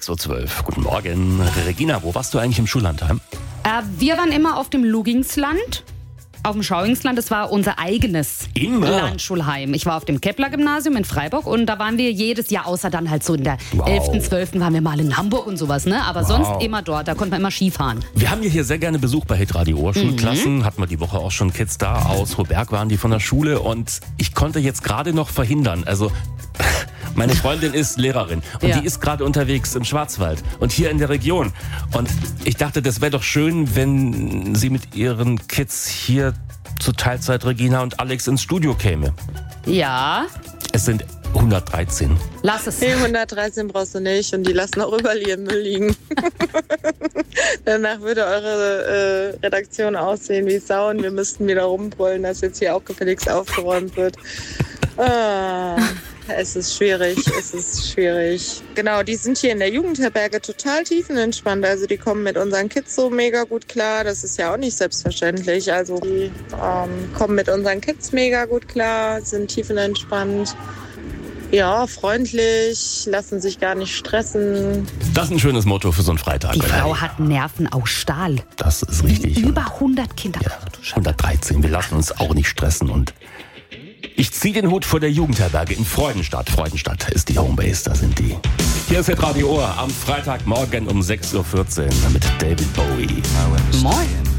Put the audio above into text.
6.12 Uhr. Guten Morgen. Regina, wo warst du eigentlich im Schullandheim? Wir waren immer auf dem Lugingsland. Auf dem Schauingsland, das war unser eigenes Landschulheim. Ich war auf dem Kepler-Gymnasium in Freiburg und da waren wir jedes Jahr, außer dann halt so in der 11., 12. waren wir mal in Hamburg und sowas, ne? Aber sonst immer dort, da konnte man immer Skifahren. Wir haben hier sehr gerne Besuch bei Hitradio Ohr. Schulklassen, hatten wir die Woche auch schon Kids da. Aus Hoberg waren die von der Schule und ich konnte jetzt gerade noch verhindern, also... Meine Freundin ist Lehrerin und die ist gerade unterwegs im Schwarzwald und hier in der Region. Und ich dachte, das wäre doch schön, wenn sie mit ihren Kids hier zu Teilzeit Regina und Alex ins Studio käme. Ja. Es sind 113. Lass es. Nee, 113 brauchst du nicht und die lassen auch überall ihren Müll liegen. Danach würde eure Redaktion aussehen wie Sau und wir müssten wieder rumbrüllen, dass jetzt hier auch gefälligst aufgeräumt wird. Es ist schwierig. Genau, die sind hier in der Jugendherberge total tiefenentspannt. Also die kommen mit unseren Kids so mega gut klar. Das ist ja auch nicht selbstverständlich. Also die kommen mit unseren Kids mega gut klar, sind tiefenentspannt. Ja, freundlich, lassen sich gar nicht stressen. Das ist ein schönes Motto für so einen Freitag. Die Frau hat Nerven aus Stahl. Das ist richtig. Über 100 Kinder. Ja, 113. Wir lassen uns auch nicht stressen und ich ziehe den Hut vor der Jugendherberge in Freudenstadt. Freudenstadt ist die Homebase, da sind die. Hier ist Hitradio Ohr am Freitagmorgen um 6.14 Uhr mit David Bowie. Moin.